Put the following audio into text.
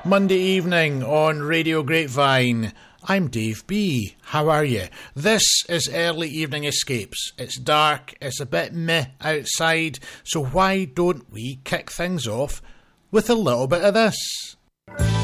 Monday evening on Radio Grapevine. I'm Dave B. How are you? This is Early Evening Escapes. It's dark, it's a bit meh outside, so why don't we kick things off with a little bit of this?